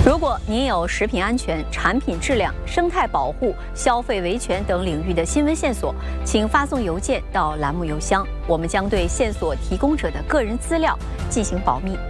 如果您有食品安全、产品质量、生态保护、消费维权等领域的新闻线索，请发送邮件到栏目邮箱，我们将对线索提供者的个人资料进行保密。